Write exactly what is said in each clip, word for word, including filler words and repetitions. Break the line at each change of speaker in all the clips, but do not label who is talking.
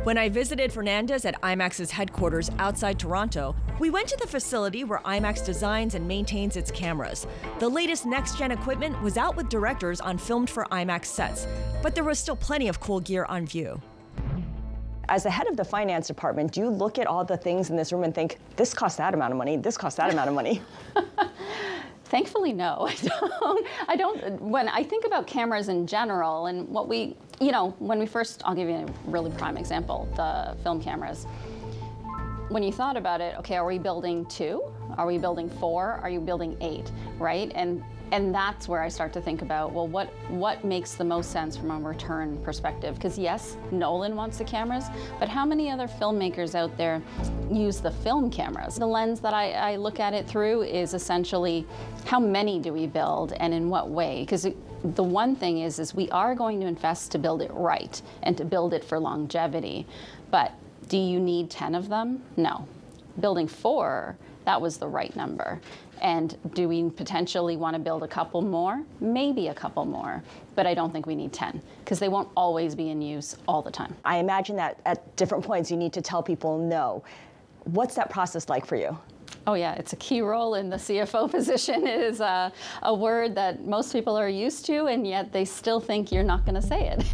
When I visited Fernandez at IMAX's headquarters outside Toronto, we went to the facility where IMAX designs and maintains its cameras. The latest next-gen equipment was out with directors on filmed for IMAX sets, but there was still plenty of cool gear on view.
As the head of the finance department, do you look at all the things in this room and think, this costs that amount of money, this costs that amount of money?
Thankfully, no. I don't. I don't. When I think about cameras in general, and what we, you know, when we first, I'll give you a really prime example, the film cameras. When you thought about it, okay, are we building two? Are we building four? Are you building eight? Right? And and that's where I start to think about, well, what what makes the most sense from a return perspective? Because yes, Nolan wants the cameras, but how many other filmmakers out there use the film cameras? The lens that I, I look at it through is essentially, how many do we build and in what way? Because the one thing is, is we are going to invest to build it right and to build it for longevity. But do you need ten of them? No. Building four, that was the right number. And do we potentially want to build a couple more? Maybe a couple more, but I don't think we need ten, because they won't always be in use all the time.
I imagine that at different points you need to tell people no. What's that process like for you?
Oh yeah, it's a key role in the C F O position. It is a, a word that most people are used to, and yet they still think you're not going to say it.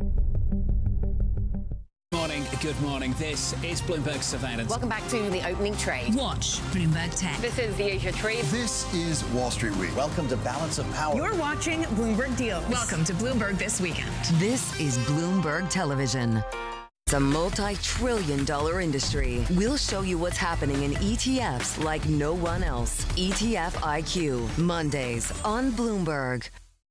Morning, good morning. This is Bloomberg Surveillance.
Welcome back to the opening trade.
Watch Bloomberg Tech.
This is the Asia Trade.
This is Wall Street Week. Welcome to Balance of Power.
You're watching Bloomberg Deals. Welcome to Bloomberg This Weekend.
This is Bloomberg Television. It's a multi-trillion dollar industry. We'll show you what's happening in E T Fs like no one else. E T F I Q, Mondays on Bloomberg.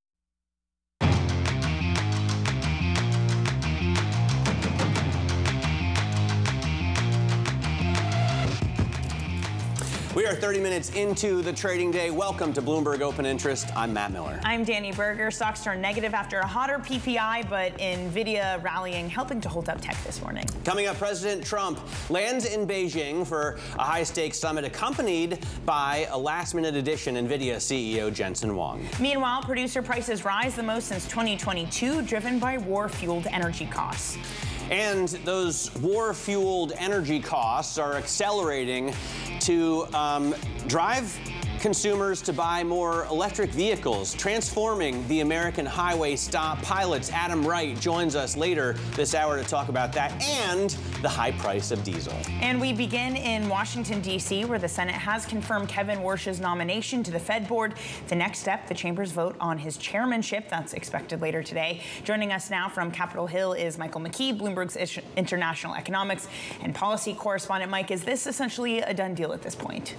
We are thirty minutes into the trading day. Welcome to Bloomberg Open Interest. I'm Matt Miller.
I'm Danny Berger. Stocks turned negative after a hotter P P I, but NVIDIA rallying, helping to hold up tech this morning.
Coming up, President Trump lands in Beijing for a high-stakes summit accompanied by a last-minute addition, NVIDIA C E O Jensen Huang.
Meanwhile, producer prices rise the most since twenty twenty-two, driven by war-fueled energy costs.
And those war-fueled energy costs are accelerating to um, drive consumers to buy more electric vehicles, transforming the American highway stop. Pilots Adam Wright joins us later this hour to talk about that and the high price of diesel.
And we begin in Washington, D C, where the Senate has confirmed Kevin Warsh's nomination to the Fed board. The next step, the chamber's vote on his chairmanship. That's expected later today. Joining us now from Capitol Hill is Michael McKee, Bloomberg's international economics and policy correspondent. Mike, is this essentially a done deal at this point?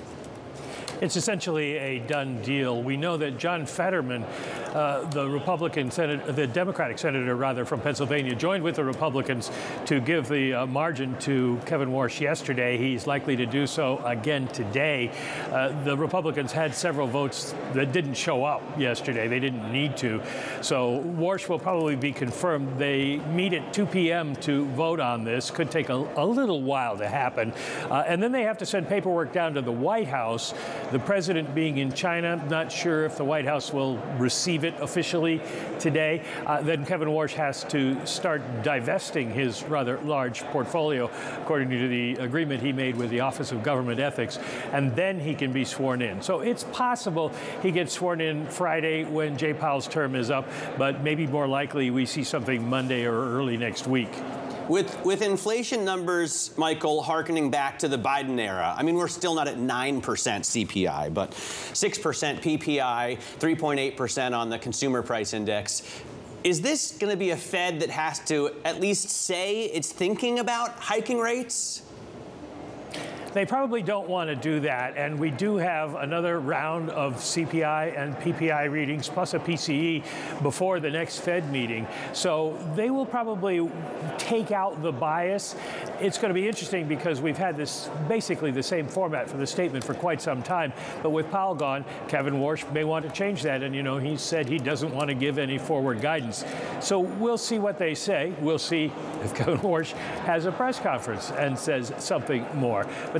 It's essentially a done deal. We know that John Fetterman, uh, the Republican senator, the Democratic senator rather from Pennsylvania, joined with the Republicans to give the uh, margin to Kevin Warsh yesterday. He's likely to do so again today. Uh, the Republicans had several votes that didn't show up yesterday. They didn't need to. So Warsh will probably be confirmed. They meet at two p m to vote on this. Could take a, a little while to happen. Uh, and then they have to send paperwork down to the White House. The president being in China, not sure if the White House will receive it officially today. Uh, then Kevin Warsh has to start divesting his rather large portfolio, according to the agreement he made with the Office of Government Ethics, and then he can be sworn in. So it's possible he gets sworn in Friday when Jay Powell's term is up, but maybe more likely we see something Monday or early next week.
With, with inflation numbers, Michael, hearkening back to the Biden era, I mean, we're still not at nine percent C P I, but six percent P P I, three point eight percent on the consumer price index. Is this going to be a Fed that has to at least say it's thinking about hiking rates?
They probably don't want to do that, and we do have another round of C P I and P P I readings, plus a P C E, before the next Fed meeting. So they will probably take out the bias. It's going to be interesting because we've had this basically the same format for the statement for quite some time, but with Powell gone, Kevin Warsh may want to change that, and you know, he said he doesn't want to give any forward guidance. So we'll see what they say. We'll see if Kevin Warsh has a press conference and says something more. But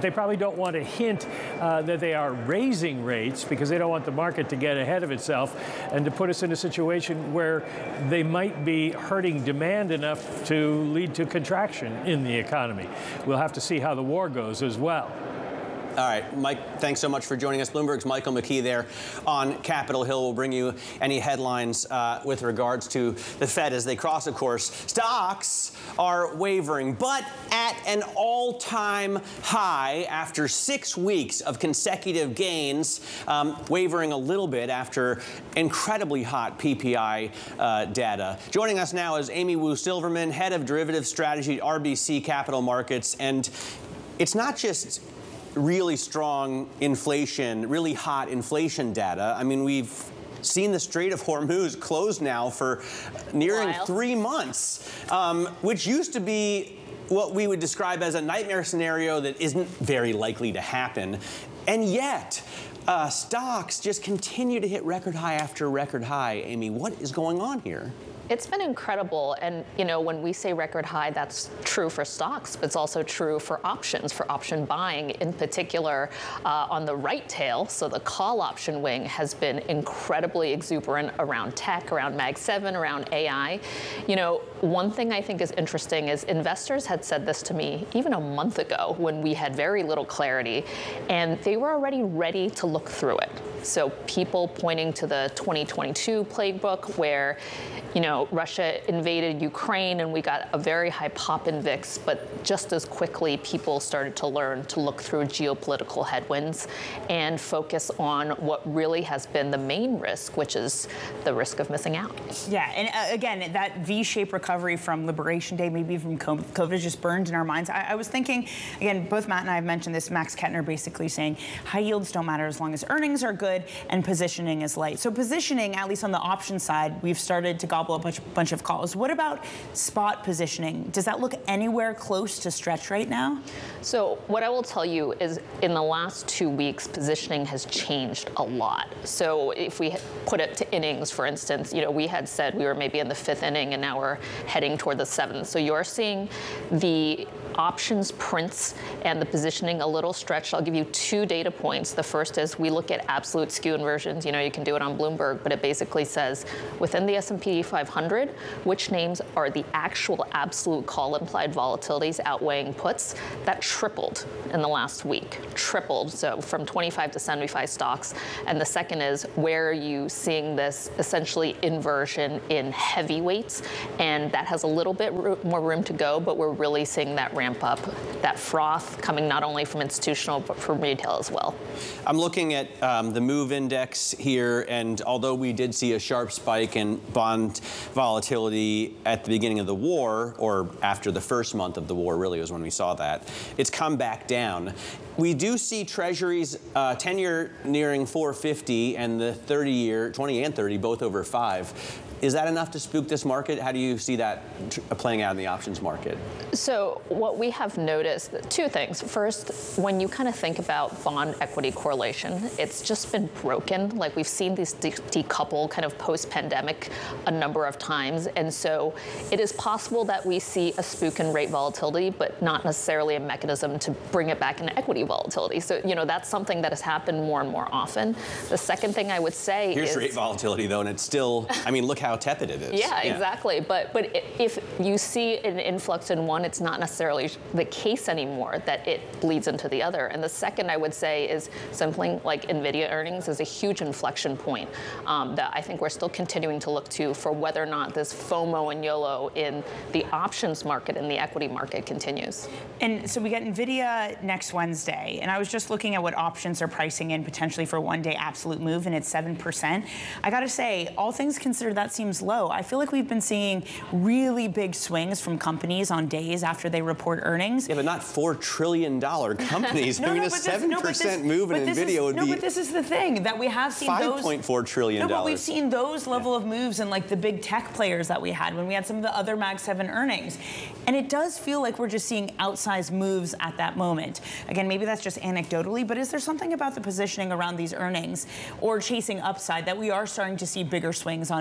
they probably don't want to hint uh, that they are raising rates because they don't want the market to get ahead of itself and to put us in a situation where they might be hurting demand enough to lead to contraction in the economy. We'll have to see how the war goes as well.
All right, Mike, thanks so much for joining us. Bloomberg's Michael McKee there on Capitol Hill will bring you any headlines uh, with regards to the Fed as they cross a course. Stocks are wavering, but at an all-time high after six weeks of consecutive gains, um, wavering a little bit after incredibly hot P P I uh, data. Joining us now is Amy Wu Silverman, head of derivative strategy at R B C Capital Markets, and it's not just really strong inflation, really hot inflation data. I mean, we've seen the Strait of Hormuz closed now for nearing
Wild.
three months, um, which used to be what we would describe as a nightmare scenario that isn't very likely to happen. And yet, uh, stocks just continue to hit record high after record high. Amy, what is going on here?
It's been incredible. And, you know, when we say record high, that's true for stocks, but it's also true for options, for option buying in particular uh, on the right tail. So the call option wing has been incredibly exuberant around tech, around Mag seven, around A I. You know, one thing I think is interesting is investors had said this to me even a month ago when we had very little clarity, and they were already ready to look through it. So people pointing to the twenty twenty-two playbook where, you know, Russia invaded Ukraine and we got a very high pop in V I X, but just as quickly people started to learn to look through geopolitical headwinds and focus on what really has been the main risk, which is the risk of missing out.
Yeah, and uh, again, that V-shaped recovery from Liberation Day, maybe from COVID, just burned in our minds. I, I was thinking, again, both Matt and I have mentioned this, Max Kettner basically saying high yields don't matter as long as earnings are good and positioning is light. So positioning, at least on the option side, we've started to gobble a bunch, bunch of calls. What about spot positioning? Does that look anywhere close to stretch right now?
So what I will tell you is in the last two weeks, positioning has changed a lot. So if we put it to innings, for instance, you know, we had said we were maybe in the fifth inning and now we're heading toward the seventh. So you're seeing the options prints and the positioning a little stretched. I'll give you two data points. The first is we look at absolute skew inversions. You know, you can do it on Bloomberg, but it basically says within the S and P five hundred, which names are the actual absolute call implied volatilities outweighing puts. That tripled in the last week, tripled. So from twenty-five to seventy-five stocks. And the second is where are you seeing this essentially inversion in heavyweights? And that has a little bit more room to go, but we're really seeing that ramp up, that froth coming not only from institutional, but from retail as well.
I'm looking at um, the MOVE index here, and although we did see a sharp spike in bond volatility at the beginning of the war, or after the first month of the war, really was when we saw that, it's come back down. We do see treasuries, uh, ten-year nearing four fifty, and the thirty-year, twenty and thirty, both over five. Is that enough to spook this market? How do you see that t- playing out in the options market? So what we have noticed, two things. First, when you kind of think about bond equity correlation, it's just been broken. Like we've seen these de- decouple kind of post-pandemic a number of times. And so it is possible that we see a spook in rate volatility, but not necessarily a mechanism to bring it back into equity volatility. So, you know, that's something that has happened more and more often. The second thing I would say Here's
is...
rate volatility, though, and it's still, I mean, look how tepid it is.
Yeah, yeah, exactly. But but if you see an influx in one, it's not necessarily the case anymore that it bleeds into the other. And the second I would say is something like NVIDIA earnings is a huge inflection point um, that I think we're still continuing to look to for whether or not this FOMO and YOLO in the options market and the equity market continues.
And so we got NVIDIA next Wednesday, and I was just looking at what options are pricing in potentially for one day absolute move, and it's seven percent. I got to say, all things considered, that seems low. I feel like we've been seeing really big swings from companies on days after they report earnings.
Yeah, but not four trillion dollars companies.
no,
I mean,
no,
a seven percent
no,
move in NVIDIA
is,
would
no,
be...
No, but this is the thing, that we have seen those...
five point four trillion dollars.
No, but we've seen those level yeah. of moves in like the big tech players that we had when we had some of the other Mag seven earnings. And it does feel like we're just seeing outsized moves at that moment. Again, maybe that's just anecdotally, but is there something about the positioning around these earnings or chasing upside that we are starting to see bigger swings on, on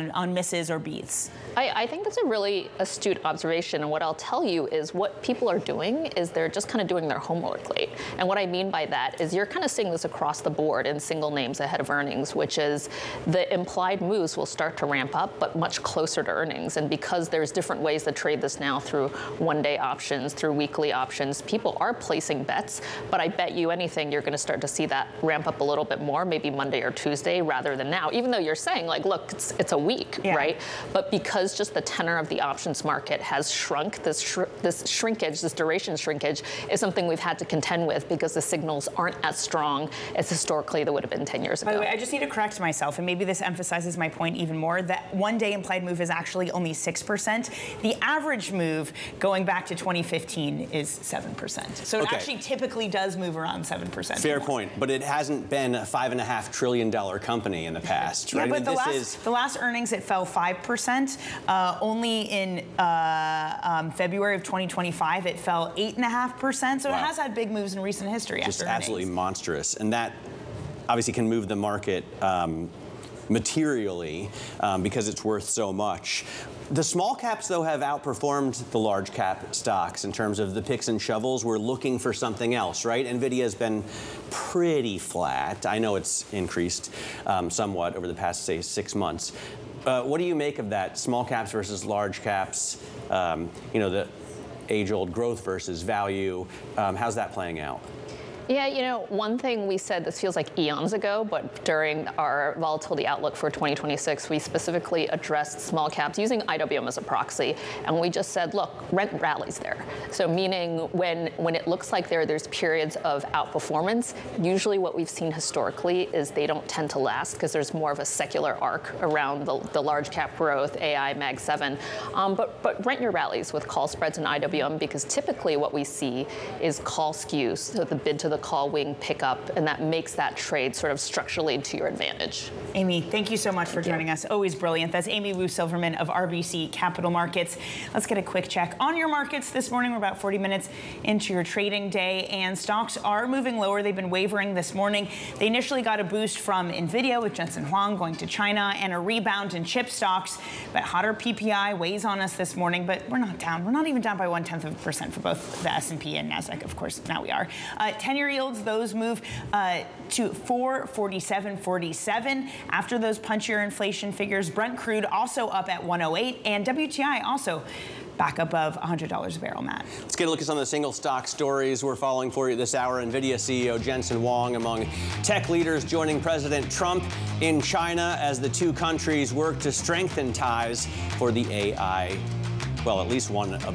misses or beats?
I, I think that's a really astute observation. And what I'll tell you is what people are doing is they're just kind of doing their homework late. And what I mean by that is you're kind of seeing this across the board in single names ahead of earnings, which is the implied moves will start to ramp up, but much closer to earnings. And because there's different ways to trade this now through one-day options, through weekly options, people are placing bets. But I bet you anything you're going to start to see that ramp up a little bit more, maybe Monday or Tuesday rather than now, even though you're saying, like, look, it's, it's a week, yeah. right? But because just the tenor of the options market has shrunk, this, sh this shrinkage, this duration shrinkage is something we've had to contend with because the signals aren't as strong as historically they would have been ten years ago.
By the way, I just need to correct myself, and maybe this emphasizes my point even more, that one-day implied move is actually only six percent. The average move going back to twenty fifteen is seven percent. So it
okay.
actually typically does move around seven percent.
Fair point, but it hasn't been a five and a half trillion dollar company in the past, right?
Yeah, but
I mean,
the,
this
last,
is...
the last earnings, it fell five percent. Uh, only in uh, um, February of twenty twenty-five, it fell eight point five percent. So wow. it has had big moves in recent history.
Just
after
absolutely
earnings.
monstrous. And that obviously can move the market um, materially um, because it's worth so much. The small caps, though, have outperformed the large cap stocks in terms of the picks and shovels. We're looking for something else, right? NVIDIA has been pretty flat. I know it's increased um, somewhat over the past, say, six months. Uh, what do you make of that? Small caps versus large caps, um, you know, the age-old growth versus value. Um, how's that playing out?
Yeah, you know, one thing we said, this feels like eons ago, but during our volatility outlook for twenty twenty-six, we specifically addressed small caps using I W M as a proxy. And we just said, look, rent rallies there. So meaning when, when it looks like there, there's periods of outperformance, usually what we've seen historically is they don't tend to last because there's more of a secular arc around the, the large cap growth, A I, Mag seven. Um, but, but rent your rallies with call spreads and I W M because typically what we see is call skews, so the bid to the call wing pickup, and that makes that trade sort of structurally to your advantage.
Amy, thank you so much for joining us. Always brilliant. That's Amy Wu Silverman of R B C Capital Markets. Let's get a quick check on your markets this morning. We're about forty minutes into your trading day, and stocks are moving lower. They've been wavering this morning. They initially got a boost from NVIDIA with Jensen Huang going to China and a rebound in chip stocks, but hotter P P I weighs on us this morning, but we're not down. We're not even down by one-tenth of a percent for both the S and P and NASDAQ, of course. Now we are. Uh, ten-year yields, those move uh, to four forty-seven forty-seven after those punchier inflation figures. Brent crude also up at one oh eight, and W T I also back above one hundred dollars a barrel, Matt.
Let's get a look at some of the single stock stories we're following for you this hour. NVIDIA C E O Jensen Huang among tech leaders joining President Trump in China as the two countries work to strengthen ties for the A I, well, at least one of